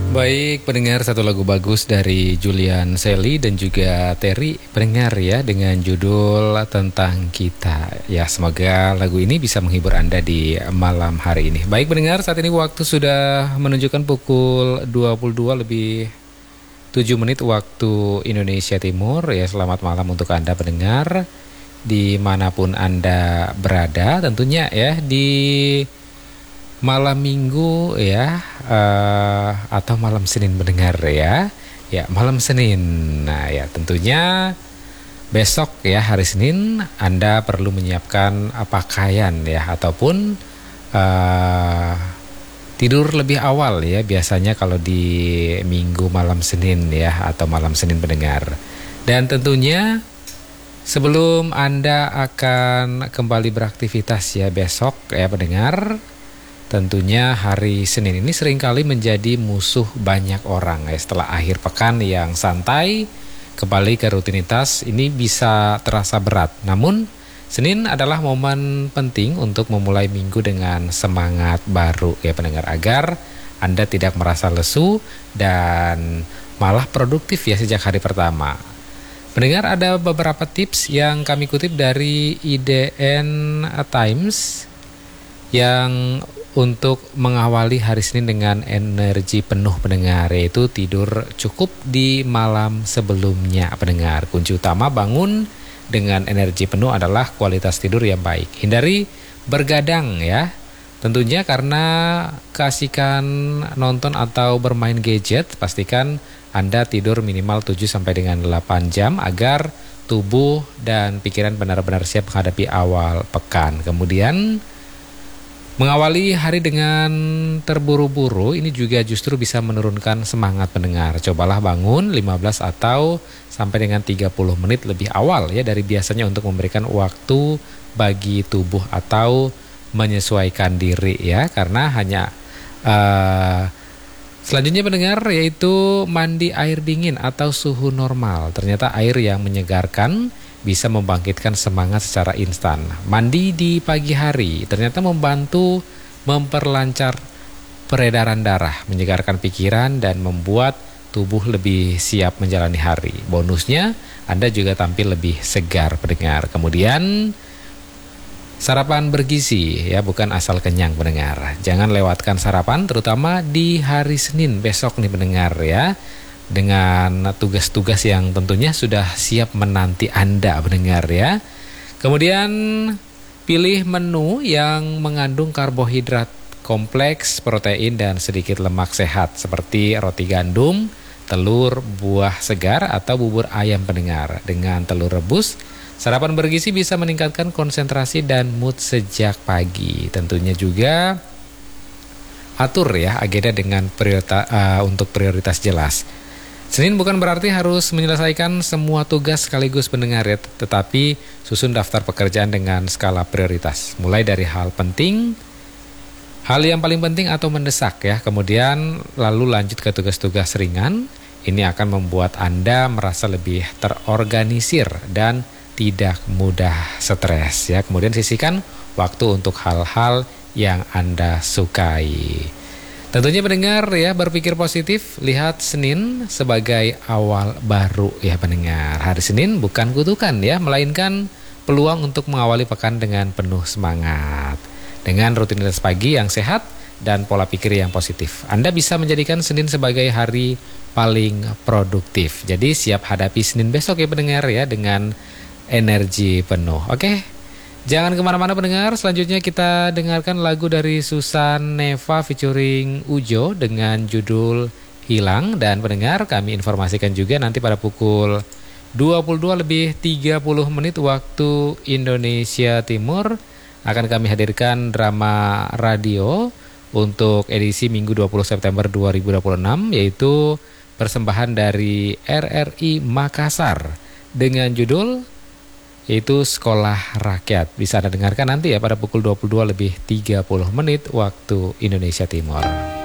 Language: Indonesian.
Baik, pendengar, satu lagu bagus dari Julian Sally dan juga Terry pendengar ya, dengan judul Tentang Kita. Ya, semoga lagu ini bisa menghibur Anda di malam hari ini. Baik pendengar, saat ini waktu sudah menunjukkan pukul 22 lebih 7 menit waktu Indonesia Timur. Ya, selamat malam untuk Anda pendengar dimanapun Anda berada, tentunya ya di malam Minggu ya, atau malam Senin mendengar ya. Ya, malam Senin. Nah, ya tentunya besok ya, hari Senin, Anda perlu menyiapkan pakaian ya, ataupun tidur lebih awal ya. Biasanya kalau di Minggu malam Senin ya, atau malam Senin pendengar. Dan tentunya sebelum Anda akan kembali beraktivitas ya besok ya pendengar, tentunya hari Senin ini seringkali menjadi musuh banyak orang ya. Setelah akhir pekan yang santai, kembali ke rutinitas ini bisa terasa berat. Namun, Senin adalah momen penting untuk memulai minggu dengan semangat baru ya pendengar, agar Anda tidak merasa lesu dan malah produktif ya sejak hari pertama. Pendengar, ada beberapa tips yang kami kutip dari IDN Times yang untuk mengawali hari Senin dengan energi penuh pendengar, yaitu tidur cukup di malam sebelumnya pendengar. Kunci utama bangun dengan energi penuh adalah kualitas tidur yang baik. Hindari bergadang ya, tentunya karena keasikan nonton atau bermain gadget. Pastikan Anda tidur minimal 7 sampai dengan 8 jam agar tubuh dan pikiran benar-benar siap menghadapi awal pekan. Kemudian mengawali hari dengan terburu-buru ini juga justru bisa menurunkan semangat pendengar. Cobalah bangun 15 atau sampai dengan 30 menit lebih awal ya dari biasanya, untuk memberikan waktu bagi tubuh atau menyesuaikan diri ya. Karena hanya selanjutnya pendengar, yaitu mandi air dingin atau suhu normal. Ternyata air yang menyegarkan bisa membangkitkan semangat secara instan. Mandi di pagi hari ternyata membantu memperlancar peredaran darah, menyegarkan pikiran dan membuat tubuh lebih siap menjalani hari. Bonusnya, Anda juga tampil lebih segar pendengar. Kemudian sarapan bergizi ya, bukan asal kenyang pendengar. Jangan lewatkan sarapan terutama di hari Senin besok nih pendengar ya, dengan tugas-tugas yang tentunya sudah siap menanti Anda pendengar ya. Kemudian pilih menu yang mengandung karbohidrat kompleks, protein dan sedikit lemak sehat seperti roti gandum, telur, buah segar atau bubur ayam pendengar. Dengan telur rebus, sarapan bergizi bisa meningkatkan konsentrasi dan mood sejak pagi. Tentunya juga atur ya agenda dengan untuk prioritas jelas. Senin bukan berarti harus menyelesaikan semua tugas sekaligus pendengar ya, tetapi susun daftar pekerjaan dengan skala prioritas. Mulai dari hal penting, hal yang paling penting atau mendesak ya, kemudian lalu lanjut ke tugas-tugas ringan. Ini akan membuat Anda merasa lebih terorganisir dan tidak mudah stres ya. Kemudian sisihkan waktu untuk hal-hal yang Anda sukai. Tentunya pendengar ya, berpikir positif, lihat Senin sebagai awal baru ya pendengar. Hari Senin bukan kutukan ya, melainkan peluang untuk mengawali pekan dengan penuh semangat. Dengan rutinitas pagi yang sehat dan pola pikir yang positif, Anda bisa menjadikan Senin sebagai hari paling produktif. Jadi siap hadapi Senin besok ya pendengar ya, dengan energi penuh. Oke? Jangan kemana-mana pendengar, selanjutnya kita dengarkan lagu dari Susan Neva featuring Ujo dengan judul Hilang. Dan pendengar, kami informasikan juga nanti pada pukul 22 lebih 30 menit waktu Indonesia Timur akan kami hadirkan drama radio untuk edisi Minggu 20 September 2026, yaitu persembahan dari RRI Makassar dengan judul yaitu Sekolah Rakyat. Bisa Anda dengarkan nanti ya pada pukul 22 lebih 30 menit waktu Indonesia Timur.